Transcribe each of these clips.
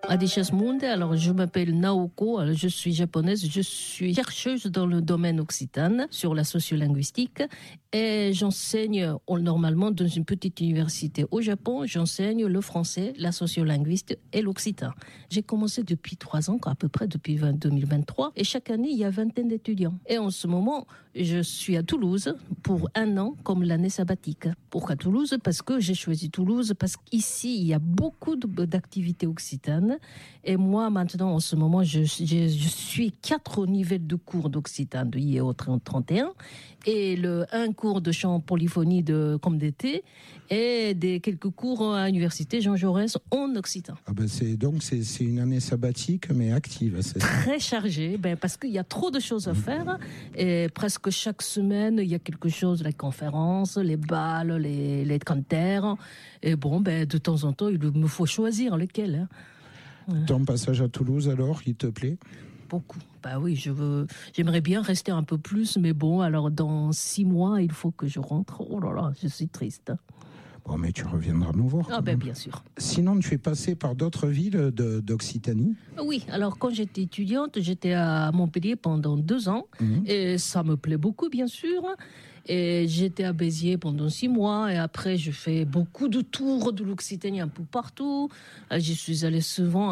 Adishasmunde, alors je m'appelle Naoko, alors je suis japonaise, je suis chercheuse dans le domaine occitan sur la sociolinguistique et j'enseigne normalement dans une petite université au Japon, j'enseigne le français, la sociolinguiste et l'occitan. J'ai commencé depuis 3 ans, à peu près depuis 2023 et chaque année il y a 20 d'étudiants. Et en ce moment, je suis à Toulouse pour 1 an comme l'année sabbatique. Pourquoi Toulouse? Parce que j'ai choisi Toulouse parce qu'ici il y a beaucoup d'activités occitanes. Et moi, maintenant, en ce moment, je suis 4 niveaux de cours d'occitan de IEO 31 et un cours de chant polyphonie comme d'été et quelques cours à l'université Jean Jaurès en occitan. Ah ben c'est une année sabbatique mais active. C'est très chargée, parce qu'il y a trop de choses à faire et presque chaque semaine il y a quelque chose, les conférences, les bals, les canters et de temps en temps il me faut choisir lequel. Ton passage à Toulouse alors, il te plaît? Beaucoup. Oui, j'aimerais bien rester un peu plus, mais alors dans 6 mois, il faut que je rentre. Oh là là, je suis triste. Bon, mais tu reviendras nous voir. Ah bien sûr. Sinon, tu es passé par d'autres villes d'Occitanie? Oui, alors quand j'étais étudiante, j'étais à Montpellier pendant 2 ans, et ça me plaît beaucoup, bien sûr. Et j'étais à Béziers pendant 6 mois, et après je fais beaucoup de tours de l'Occitanie un peu partout. J'allais souvent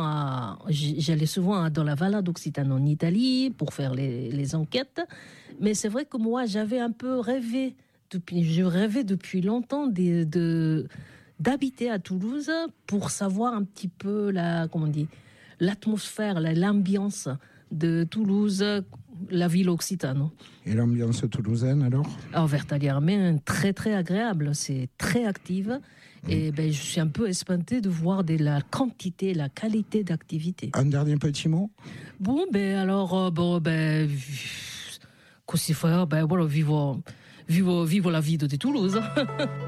dans la Vallée d'Occitanie en Italie pour faire les enquêtes. Mais c'est vrai que moi j'avais un peu rêvé, je rêvais depuis longtemps d'habiter à Toulouse pour savoir un petit peu l'atmosphère, l'ambiance de Toulouse, la ville occitane. Et l'ambiance toulousaine alors? Alors Vertalière-Armée, très très agréable, c'est très active et je suis un peu espantée de voir la quantité, la qualité d'activité. Un dernier petit mot? Qu'est-ce qu'il faut faire? Vive la vie de Toulouse.